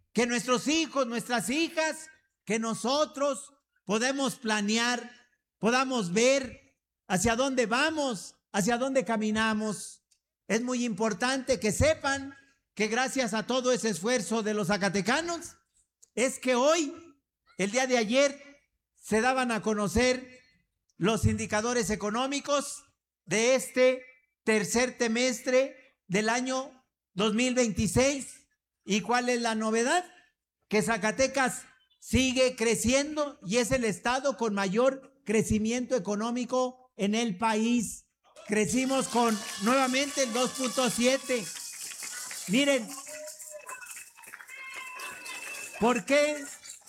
que nuestros hijos, nuestras hijas, que nosotros podemos planear, podamos ver hacia dónde vamos, hacia dónde caminamos. Es muy importante que sepan que gracias a todo ese esfuerzo de los zacatecanos, es que hoy, el día de ayer, se daban a conocer los indicadores económicos de este tercer trimestre del año 2026. ¿Y cuál es la novedad? Que Zacatecas sigue creciendo y es el estado con mayor crecimiento económico en el país. Crecimos con nuevamente el 2.7. Miren, ¿por qué?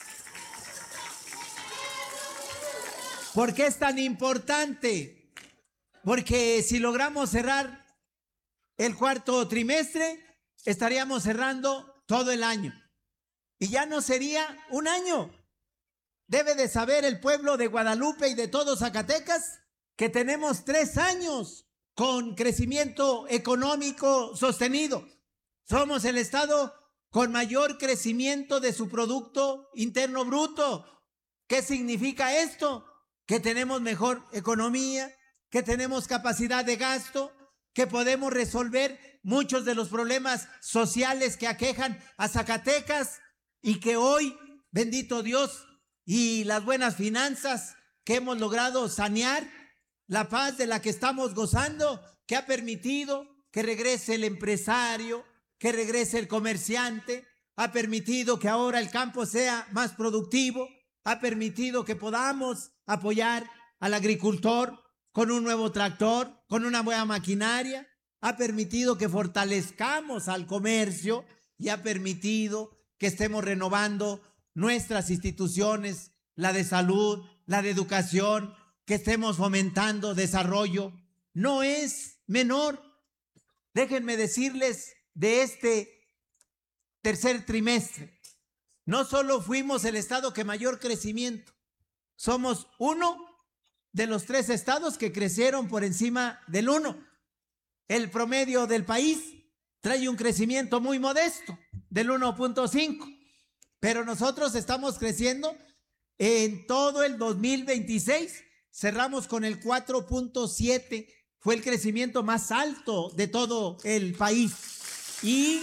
¿Por qué es tan importante? Porque si logramos cerrar el cuarto trimestre, estaríamos cerrando todo el año. Y ya no sería un año. Debe de saber el pueblo de Guadalupe y de todo Zacatecas que tenemos 3 años con crecimiento económico sostenido. Somos el estado con mayor crecimiento de su Producto Interno Bruto. ¿Qué significa esto? Que tenemos mejor economía, que tenemos capacidad de gasto, que podemos resolver muchos de los problemas sociales que aquejan a Zacatecas y que hoy, bendito Dios, y las buenas finanzas que hemos logrado sanear, la paz de la que estamos gozando, que ha permitido que regrese el empresario, que regrese el comerciante, ha permitido que ahora el campo sea más productivo, ha permitido que podamos apoyar al agricultor con un nuevo tractor, con una buena maquinaria, ha permitido que fortalezcamos al comercio y ha permitido que estemos renovando nuestras instituciones, la de salud, la de educación, que estemos fomentando desarrollo. No es menor. Déjenme decirles de este tercer trimestre, no solo fuimos el estado que mayor crecimiento, somos uno de los 3 estados que crecieron por encima del 1. El promedio del país trae un crecimiento muy modesto del 1.5, pero nosotros estamos creciendo en todo el 2026, cerramos con el 4.7, fue el crecimiento más alto de todo el país. Y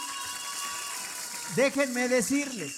déjenme decirles,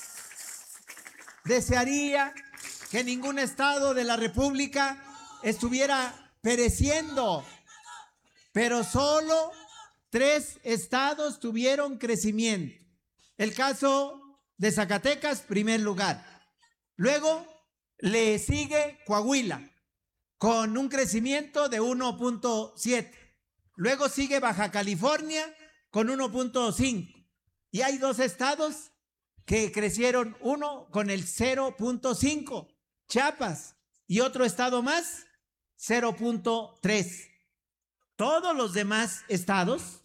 desearía que ningún estado de la República estuviera pereciendo, pero solo 3 estados tuvieron crecimiento. El caso de Zacatecas, primer lugar. Luego le sigue Coahuila, con un crecimiento de 1.7. Luego sigue Baja California, con 1.5. Y hay 2 estados que crecieron, uno con el 0.5, Chiapas, y otro estado más, 0.3. Todos los demás estados,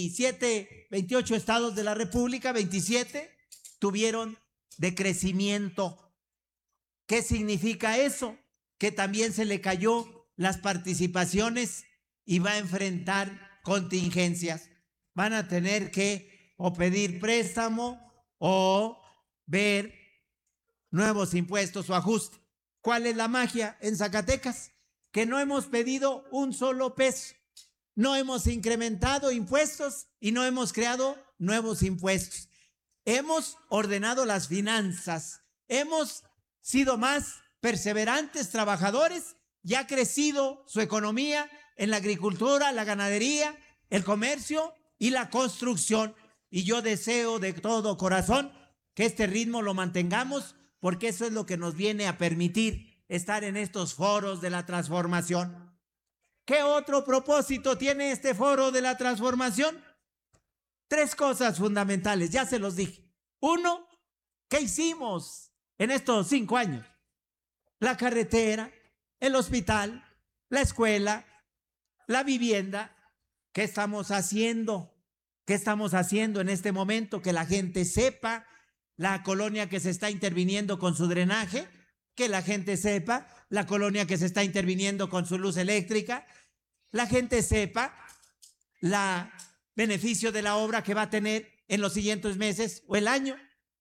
28 estados de la República, 27, tuvieron decrecimiento. ¿Qué significa eso? Que también se le cayó las participaciones y va a enfrentar contingencias. Van a tener que o pedir préstamo o ver nuevos impuestos o ajustes. ¿Cuál es la magia en Zacatecas? Que no hemos pedido un solo peso, no hemos incrementado impuestos y no hemos creado nuevos impuestos. Hemos ordenado las finanzas, hemos sido más perseverantes trabajadores y ha crecido su economía en la agricultura, la ganadería, el comercio y la construcción. Y yo deseo de todo corazón que este ritmo lo mantengamos, porque eso es lo que nos viene a permitir estar en estos foros de la transformación. ¿Qué otro propósito tiene este foro de la transformación? 3 cosas fundamentales, ya se los dije. 1, ¿qué hicimos en estos 5 años? La carretera, el hospital, la escuela, la vivienda. ¿Qué estamos haciendo? ¿Qué estamos haciendo en este momento? Que la gente sepa, la colonia que se está interviniendo con su drenaje, que la gente sepa, la colonia que se está interviniendo con su luz eléctrica, la gente sepa el beneficio de la obra que va a tener en los siguientes meses o el año.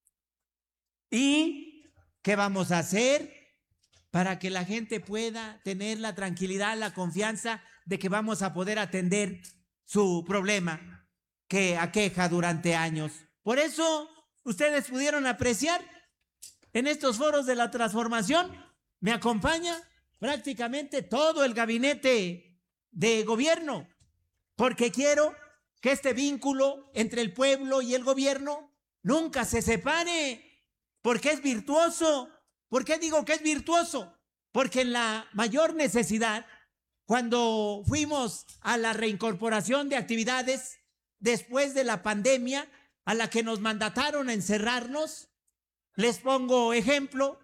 ¿Y qué vamos a hacer para que la gente pueda tener la tranquilidad, la confianza de que vamos a poder atender su problema que aqueja durante años? Por eso ustedes pudieron apreciar en estos foros de la transformación, me acompaña prácticamente todo el gabinete de gobierno, porque quiero que este vínculo entre el pueblo y el gobierno nunca se separe, porque es virtuoso. ¿Por qué digo que es virtuoso? Porque en la mayor necesidad, cuando fuimos a la reincorporación de actividades después de la pandemia a la que nos mandataron a encerrarnos, les pongo ejemplo,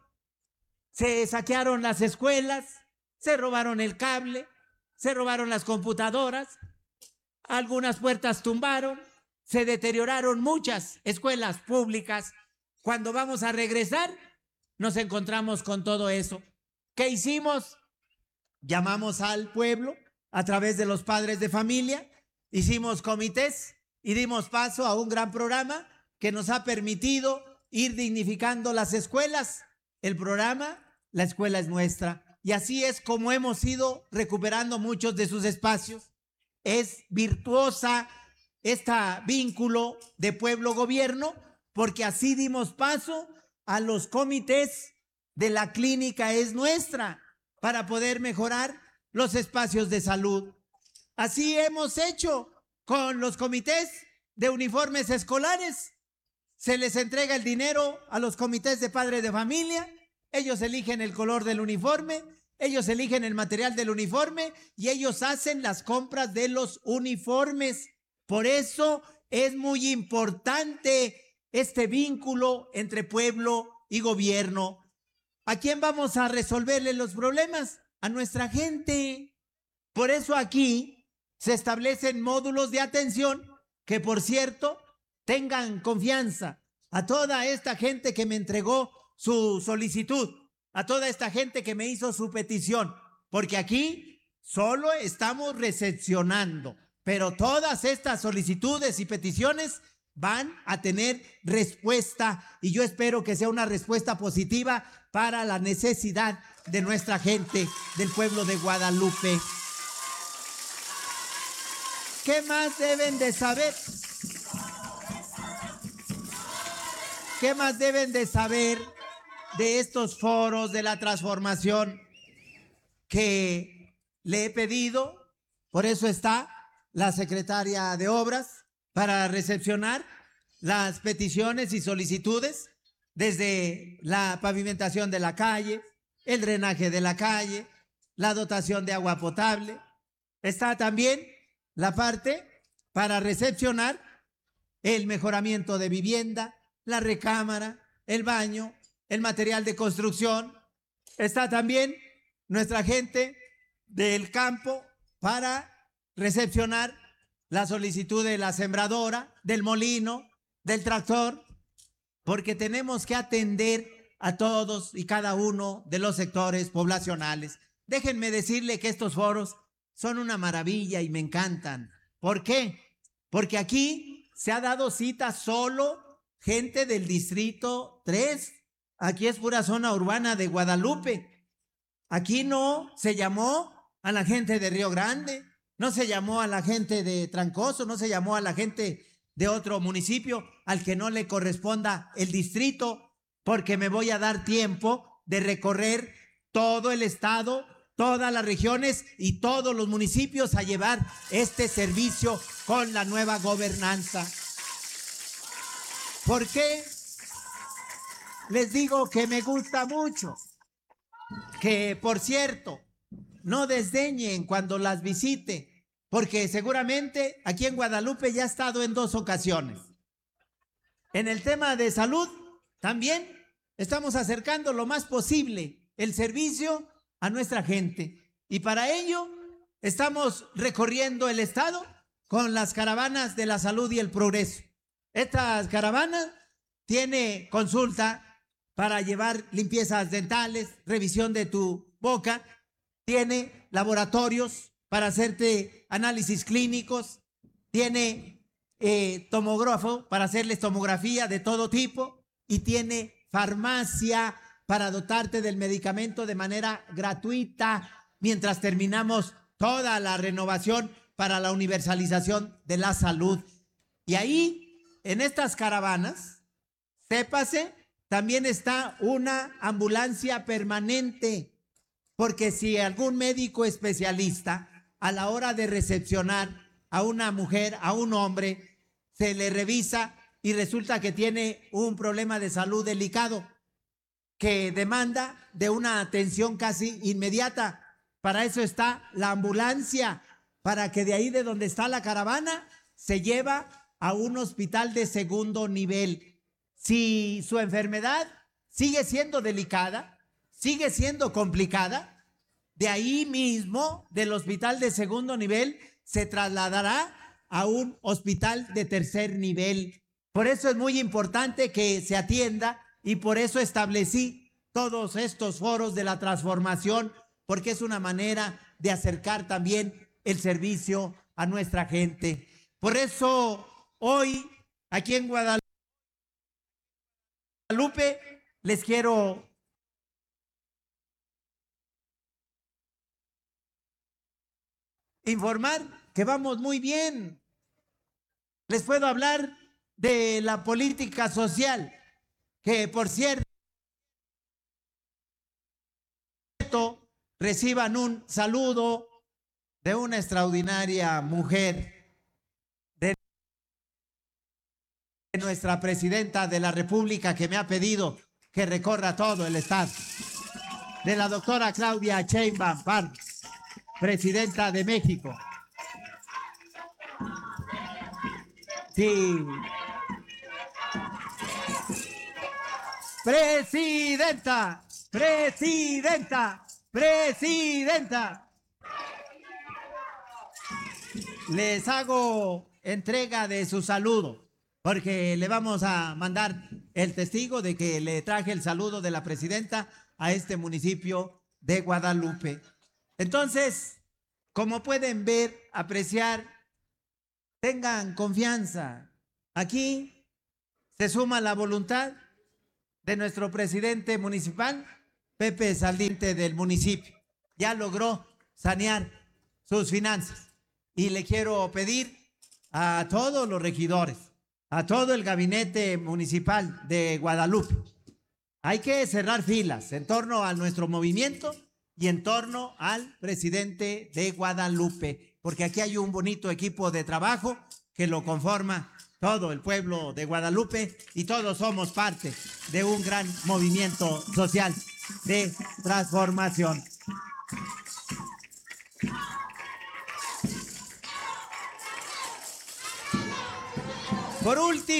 se saquearon las escuelas, se robaron el cable, se robaron las computadoras, algunas puertas tumbaron, se deterioraron muchas escuelas públicas. Cuando vamos a regresar, nos encontramos con todo eso. ¿Qué hicimos? Llamamos al pueblo a través de los padres de familia, hicimos comités y dimos paso a un gran programa que nos ha permitido ir dignificando las escuelas. El programa La Escuela es Nuestra. Y así es como hemos ido recuperando muchos de sus espacios. Es virtuosa este vínculo de pueblo-gobierno, porque así dimos paso a los comités de La Clínica es Nuestra para poder mejorar los espacios de salud. Así hemos hecho con los comités de uniformes escolares. Se les entrega el dinero a los comités de padres de familia, ellos eligen el color del uniforme, ellos eligen el material del uniforme y ellos hacen las compras de los uniformes. Por eso es muy importante este vínculo entre pueblo y gobierno. ¿A quién vamos a resolverle los problemas? A nuestra gente. Por eso aquí se establecen módulos de atención que, por cierto, tengan confianza a toda esta gente que me entregó su solicitud, a toda esta gente que me hizo su petición, porque aquí solo estamos recepcionando, pero todas estas solicitudes y peticiones van a tener respuesta y yo espero que sea una respuesta positiva para la necesidad de nuestra gente del pueblo de Guadalupe. ¿Qué más deben de saber? ¿Qué más deben de saber de estos foros de la transformación que le he pedido? Por eso está la secretaria de Obras para recepcionar las peticiones y solicitudes desde la pavimentación de la calle, el drenaje de la calle, la dotación de agua potable. Está también la parte para recepcionar el mejoramiento de vivienda, la recámara, el baño, el material de construcción. Está también nuestra gente del campo para recepcionar la solicitud de la sembradora, del molino, del tractor, porque tenemos que atender a todos y cada uno de los sectores poblacionales. Déjenme decirle que estos foros son una maravilla y me encantan. ¿Por qué? Porque aquí se ha dado cita solo gente del distrito 3. Aquí es pura zona urbana de Guadalupe. Aquí no se llamó a la gente de Río Grande, no se llamó a la gente de Trancoso, no se llamó a la gente de otro municipio al que no le corresponda el distrito, porque me voy a dar tiempo de recorrer todo el estado, todas las regiones y todos los municipios a llevar este servicio con la nueva gobernanza. ¿Por qué les digo que me gusta mucho? Que, por cierto, no desdeñen cuando las visite, porque seguramente aquí en Guadalupe ya he estado en 2 ocasiones. En el tema de salud también estamos acercando lo más posible el servicio a nuestra gente y para ello estamos recorriendo el estado con las caravanas de la salud y el progreso. Esta caravana tiene consulta para llevar limpiezas dentales, revisión de tu boca, tiene laboratorios para hacerte análisis clínicos, tiene tomógrafo para hacerles tomografía de todo tipo y tiene farmacia para dotarte del medicamento de manera gratuita mientras terminamos toda la renovación para la universalización de la salud. Y ahí, en estas caravanas, sépase, también está una ambulancia permanente, porque si algún médico especialista a la hora de recepcionar a una mujer, a un hombre, se le revisa y resulta que tiene un problema de salud delicado que demanda de una atención casi inmediata. Para eso está la ambulancia, para que de ahí de donde está la caravana se lleva a un hospital de segundo nivel. Si su enfermedad sigue siendo delicada, sigue siendo complicada, de ahí mismo, del hospital de segundo nivel, se trasladará a un hospital de tercer nivel. Por eso es muy importante que se atienda y por eso establecí todos estos foros de la transformación, porque es una manera de acercar también el servicio a nuestra gente. Por eso hoy, aquí en Guadalupe, les quiero informar que vamos muy bien. Les puedo hablar de la política social, que por cierto reciban un saludo de una extraordinaria mujer, de nuestra presidenta de la República, que me ha pedido que recorra todo el estado, de la doctora Claudia Sheinbaum Pardos, presidenta de México. Sí. Presidenta, presidenta, presidenta. Les hago entrega de su saludo, porque le vamos a mandar el testigo de que le traje el saludo de la presidenta a este municipio de Guadalupe. Entonces, como pueden ver, apreciar, tengan confianza. Aquí se suma la voluntad de nuestro presidente municipal, Pepe Saldívar, del municipio. Ya logró sanear sus finanzas. Y le quiero pedir a todos los regidores, a todo el gabinete municipal de Guadalupe, hay que cerrar filas en torno a nuestro movimiento y en torno al presidente de Guadalupe, porque aquí hay un bonito equipo de trabajo que lo conforma todo el pueblo de Guadalupe y todos somos parte de un gran movimiento social de transformación. Por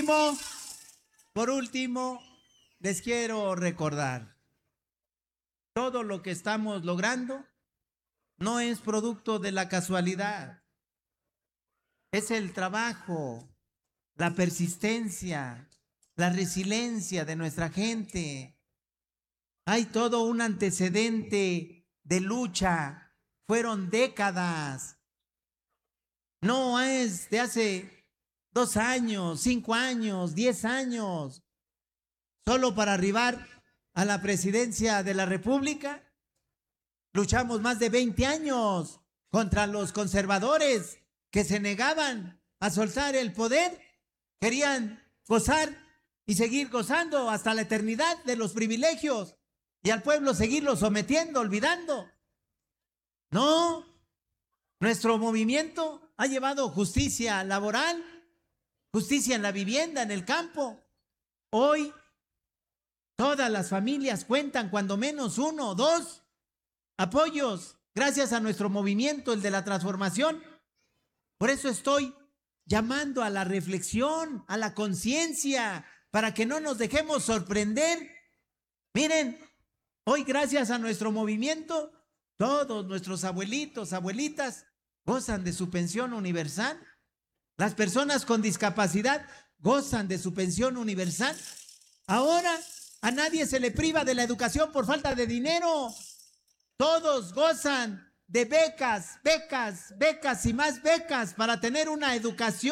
último, les quiero recordar, todo lo que estamos logrando no es producto de la casualidad, es el trabajo, la persistencia, la resiliencia de nuestra gente. Hay todo un antecedente de lucha, fueron décadas, no es de hace 2 años, 5 años, 10 años, solo para arribar a la presidencia de la República. Luchamos más de 20 años contra los conservadores que se negaban a soltar el poder, querían gozar y seguir gozando hasta la eternidad de los privilegios y al pueblo seguirlo sometiendo, olvidando. No, nuestro movimiento ha llevado justicia laboral, justicia en la vivienda, en el campo. Hoy todas las familias cuentan cuando menos 1 o 2 apoyos gracias a nuestro movimiento, el de la transformación. Por eso estoy llamando a la reflexión, a la conciencia, para que no nos dejemos sorprender. Miren, hoy gracias a nuestro movimiento, todos nuestros abuelitos, abuelitas gozan de su pensión universal. Las personas con discapacidad gozan de su pensión universal. Ahora a nadie se le priva de la educación por falta de dinero. Todos gozan de becas, becas, becas y más becas para tener una educación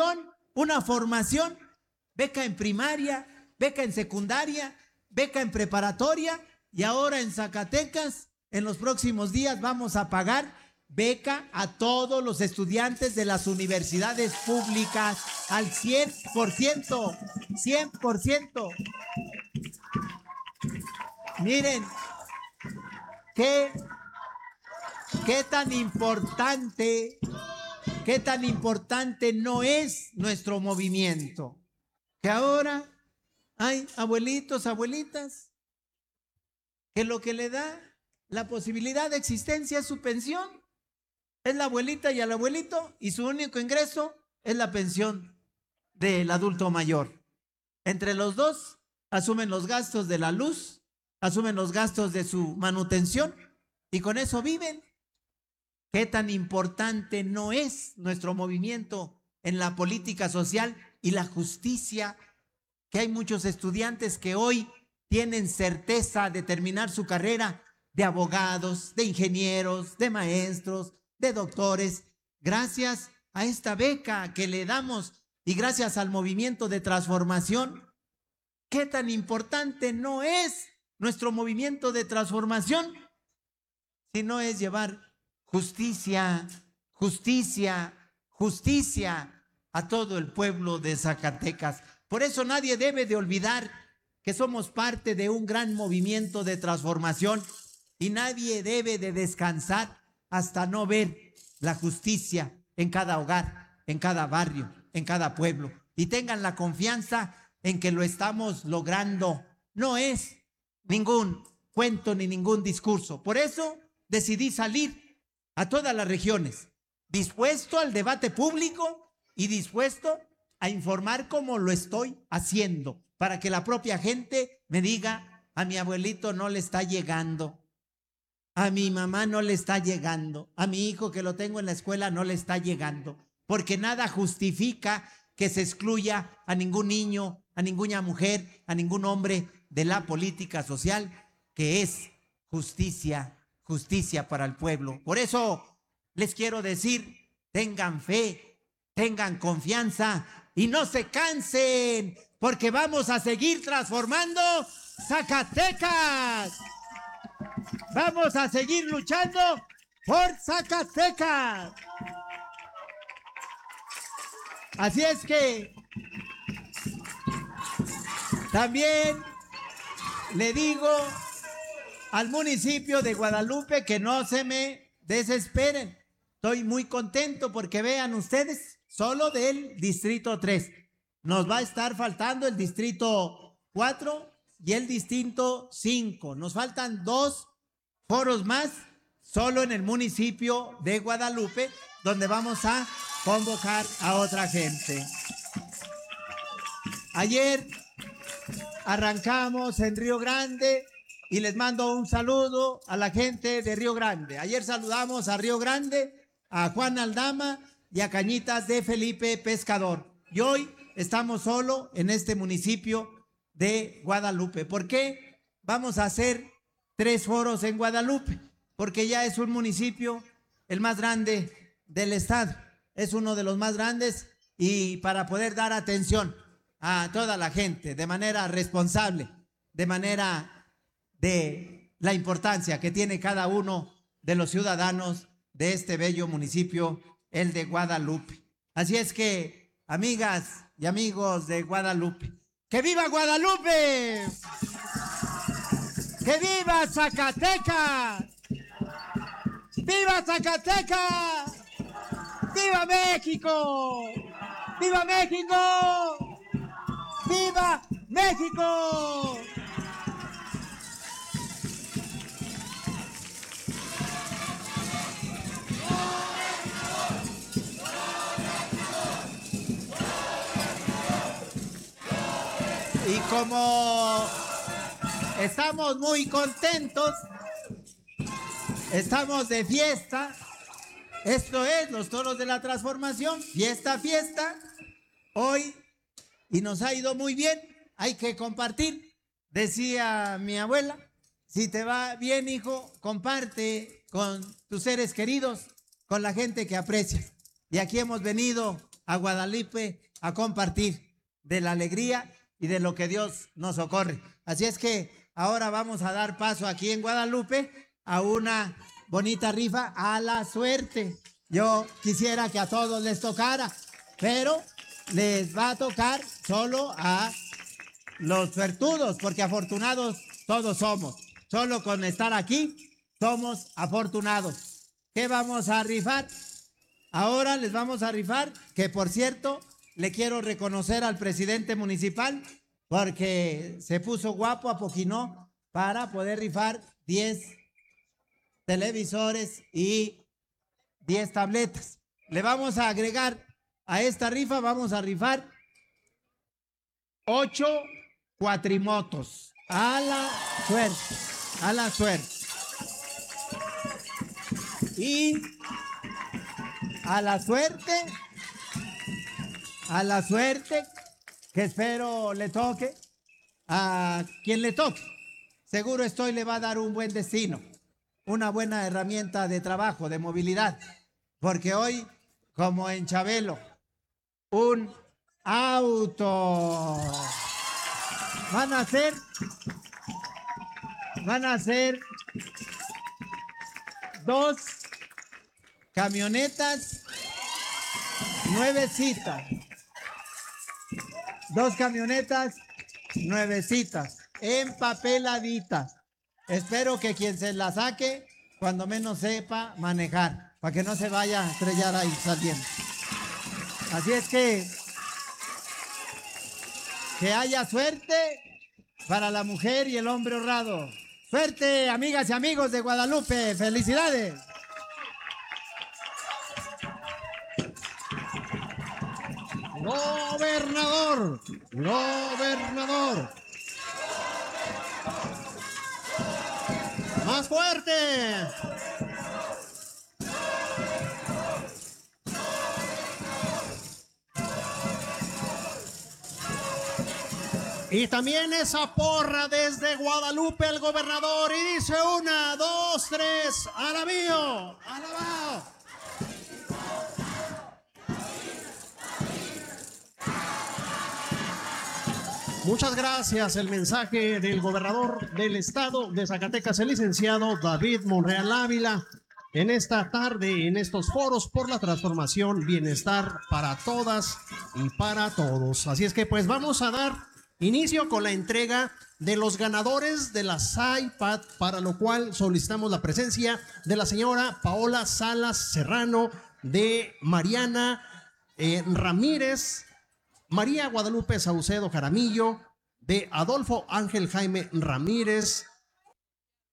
una formación, beca en primaria, beca en secundaria, beca en preparatoria, y ahora en Zacatecas, en los próximos días vamos a pagar beca a todos los estudiantes de las universidades públicas al 100%, 100%. Miren, qué tan importante no es nuestro movimiento, que ahora hay abuelitos, abuelitas, que lo que le da la posibilidad de existencia es su pensión. Es la abuelita y el abuelito, y su único ingreso es la pensión del adulto mayor. Entre los dos asumen los gastos de la luz, asumen los gastos de su manutención, y con eso viven. ¿Qué tan importante no es nuestro movimiento en la política social y la justicia? Que hay muchos estudiantes que hoy tienen certeza de terminar su carrera de abogados, de ingenieros, de maestros, de doctores, gracias a esta beca que le damos y gracias al movimiento de transformación. ¿Qué tan importante no es nuestro movimiento de transformación? Si no es llevar justicia, justicia, justicia a todo el pueblo de Zacatecas. Por eso nadie debe de olvidar que somos parte de un gran movimiento de transformación y nadie debe de descansar hasta no ver la justicia en cada hogar, en cada barrio, en cada pueblo. Y tengan la confianza en que lo estamos logrando. No es ningún cuento ni ningún discurso. Por eso decidí salir a todas las regiones, dispuesto al debate público y dispuesto a informar como lo estoy haciendo, para que la propia gente me diga: a mi abuelito no le está llegando, a mi mamá no le está llegando, a mi hijo que lo tengo en la escuela no le está llegando, porque nada justifica que se excluya a ningún niño, a ninguna mujer, a ningún hombre de la política social, que es justicia, justicia para el pueblo. Por eso les quiero decir: tengan fe, tengan confianza y no se cansen, porque vamos a seguir transformando Zacatecas. Vamos a seguir luchando por Zacatecas. Así es que también le digo al municipio de Guadalupe que no se me desesperen. Estoy muy contento porque vean ustedes, solo del distrito 3. Nos va a estar faltando el distrito 4 y el distrito 5. Nos faltan 2 foros más solo en el municipio de Guadalupe, donde vamos a convocar a otra gente. Ayer arrancamos en Río Grande y les mando un saludo a la gente de Río Grande. Ayer saludamos a Río Grande, a Juan Aldama y a Cañitas de Felipe Pescador. Y hoy estamos solo en este municipio de Guadalupe. ¿Por qué vamos a hacer 3 foros en Guadalupe? Porque ya es un municipio el más grande del estado. Es uno de los más grandes, y para poder dar atención a toda la gente de manera responsable, de manera de la importancia que tiene cada uno de los ciudadanos de este bello municipio, el de Guadalupe. Así es que, amigas y amigos de Guadalupe, ¡que viva Guadalupe! ¡Que viva Zacatecas! ¡Viva Zacatecas! ¡Viva México! ¡Viva México! ¡Viva México! Y como estamos muy contentos, estamos de fiesta. Esto es los toros de la transformación, fiesta, fiesta. Hoy, y nos ha ido muy bien, hay que compartir. Decía mi abuela: si te va bien, hijo, comparte con tus seres queridos, con la gente que aprecias. Y aquí hemos venido a Guadalupe a compartir de la alegría y de lo que Dios nos socorre. Así es que ahora vamos a dar paso aquí en Guadalupe a una bonita rifa a la suerte. Yo quisiera que a todos les tocara, pero les va a tocar solo a los suertudos, porque afortunados todos somos. Solo con estar aquí somos afortunados. ¿Qué vamos a rifar? Ahora les vamos a rifar, que por cierto, le quiero reconocer al presidente municipal porque se puso guapo, apoquinó para poder rifar 10 televisores y 10 tabletas. Le vamos a agregar a esta rifa, vamos a rifar 8 cuatrimotos. A la suerte, a la suerte. Y a la suerte, que espero le toque a quien le toque. Seguro estoy le va a dar un buen destino, una buena herramienta de trabajo, de movilidad, porque hoy, como en Chabelo, un auto. Van a ser 2 camionetas nuevecitas. 2 camionetas nuevecitas, empapeladitas. Espero que quien se la saque, cuando menos sepa manejar, para que no se vaya a estrellar ahí saliendo. Así es que haya suerte para la mujer y el hombre honrado. Suerte, amigas y amigos de Guadalupe. ¡Felicidades! Gobernador, gobernador. Más fuerte. Y también esa porra desde Guadalupe el gobernador. Y dice 1, 2, 3, alabío, alabao. Muchas gracias. El mensaje del gobernador del estado de Zacatecas, el licenciado David Monreal Ávila, en esta tarde, en estos foros por la transformación, bienestar para todas y para todos. Así es que pues vamos a dar inicio con la entrega de los ganadores de las iPad, para lo cual solicitamos la presencia de la señora Paola Salas Serrano, de Mariana Ramírez, María Guadalupe Saucedo Jaramillo, de Adolfo Ángel Jaime Ramírez,